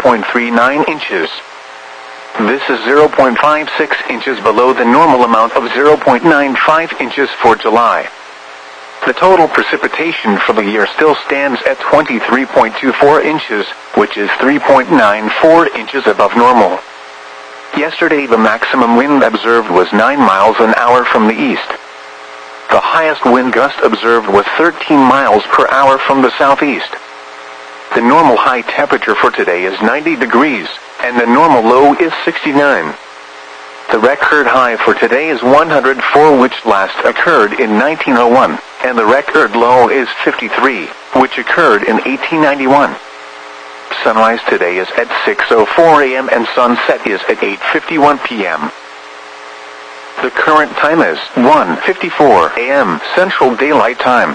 0.39 inches. This is 0.56 inches below the normal amount of 0.95 inches for July. The total precipitation for the year still stands at 23.24 inches, which is 3.94 inches above normal. Yesterday the maximum wind observed was 9 miles an hour from the east. The highest wind gust observed was 13 miles per hour from the southeast. The normal high temperature for today is 90 degrees, and the normal low is 69. The record high for today is 104, which last occurred in 1901, and the record low is 53, which occurred in 1891. Sunrise today is at 6:04 a.m. and sunset is at 8:51 p.m. The current time is 1:54 a.m. Central Daylight Time.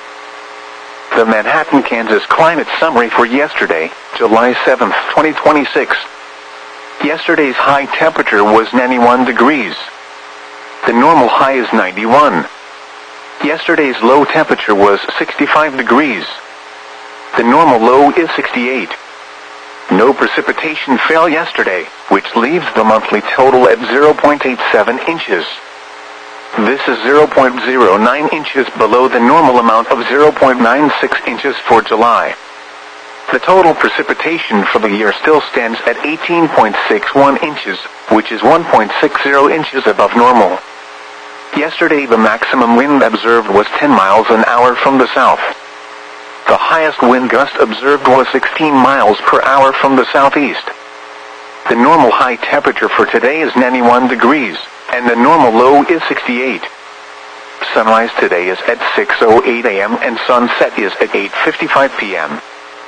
The Manhattan, Kansas climate summary for yesterday, July 7, 2026. Yesterday's high temperature was 91 degrees. The normal high is 91. Yesterday's low temperature was 65 degrees. The normal low is 68. No precipitation fell yesterday, which leaves the monthly total at 0.87 inches. This is 0.09 inches below the normal amount of 0.96 inches for July. The total precipitation for the year still stands at 18.61 inches, which is 1.60 inches above normal. Yesterday the maximum wind observed was 10 miles an hour from the south. The highest wind gust observed was 16 miles per hour from the southeast. The normal high temperature for today is 91 degrees, and the normal low is 68. Sunrise today is at 6:08 a.m. and sunset is at 8:55 p.m.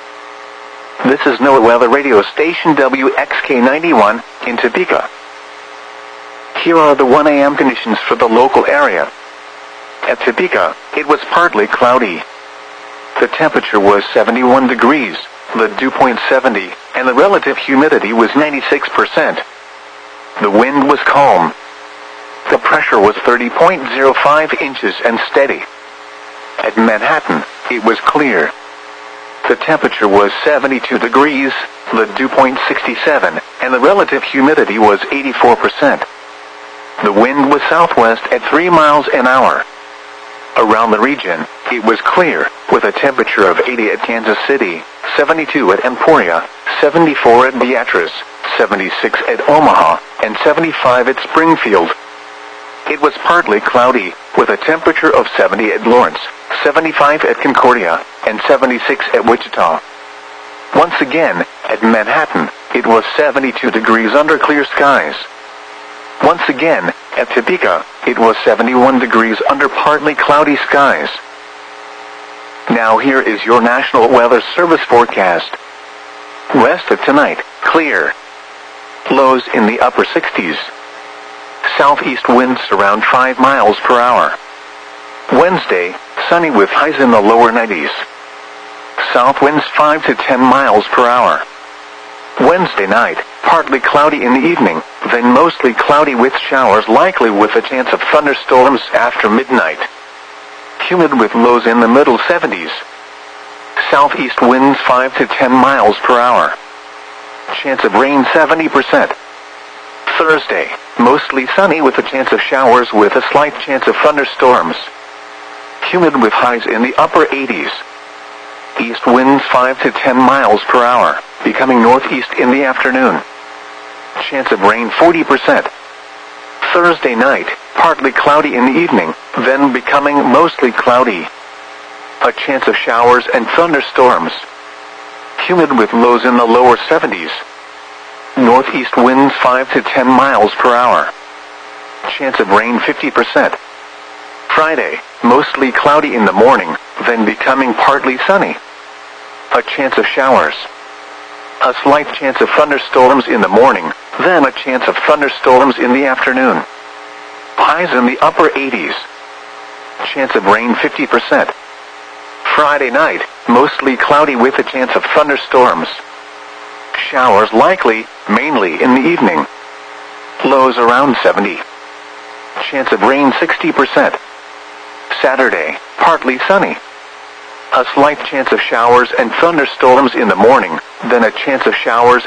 This is NOAA Weather Radio Station WXK91 in Topeka. Here are the 1 a.m. conditions for the local area. At Topeka, it was partly cloudy. The temperature was 71 degrees, the dew point 70, and the relative humidity was 96%. The wind was calm. The pressure was 30.05 inches and steady. At Manhattan, it was clear. The temperature was 72 degrees, the dew point 67, and the relative humidity was 84%. The wind was southwest at 3 miles an hour. Around the region, it was clear, with a temperature of 80 at Kansas City, 72 at Emporia, 74 at Beatrice, 76 at Omaha, and 75 at Springfield. It was partly cloudy, with a temperature of 70 at Lawrence, 75 at Concordia, and 76 at Wichita. Once again, at Manhattan, it was 72 degrees under clear skies. Once again, at Topeka, it was 71 degrees under partly cloudy skies. Now here is your National Weather Service forecast. West of tonight, clear. Lows in the upper 60s. Southeast winds around 5 miles per hour. Wednesday, sunny with highs in the lower 90s. South winds 5 to 10 miles per hour. Wednesday night, partly cloudy in the evening, then mostly cloudy with showers likely with a chance of thunderstorms after midnight. Humid with lows in the middle 70s. Southeast winds 5 to 10 miles per hour. Chance of rain 70%. Thursday, mostly sunny with a chance of showers with a slight chance of thunderstorms. Humid with highs in the upper 80s. East winds 5 to 10 miles per hour, becoming northeast in the afternoon. Chance of rain 40%. Thursday night, partly cloudy in the evening, then becoming mostly cloudy. A chance of showers and thunderstorms. Humid with lows in the lower 70s. Northeast winds 5 to 10 miles per hour. Chance of rain 50%. Friday, mostly cloudy in the morning, then becoming partly sunny. A chance of showers. A slight chance of thunderstorms in the morning, then a chance of thunderstorms in the afternoon. Highs in the upper 80s. Chance of rain 50%. Friday night, mostly cloudy with a chance of thunderstorms. Showers likely, mainly in the evening. Lows around 70. Chance of rain 60%. Saturday, partly sunny. A slight chance of showers and thunderstorms in the morning, then a chance of showers